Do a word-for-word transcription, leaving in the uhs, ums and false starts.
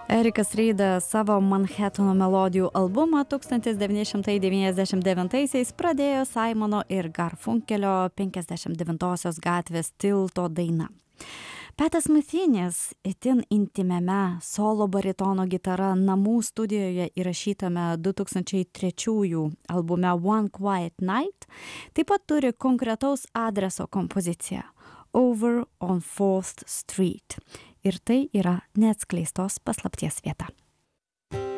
Erikas Reidas savo Manhattano melodijų albumą tūkstantis devyni šimtai devyniasdešimt devintaisiais pradėjo Simono ir Garfunkelio penkiasdešimt devintosios gatvės tilto daina. Patas Metheny'is itin intymiame solo baritono gitara namų studijoje įrašytame du tūkstančiai trečiųjų albume One Quiet Night taip pat turi konkretaus adreso kompoziciją Over on Fourth Street. Ir tai yra neatskleistos paslapties vieta.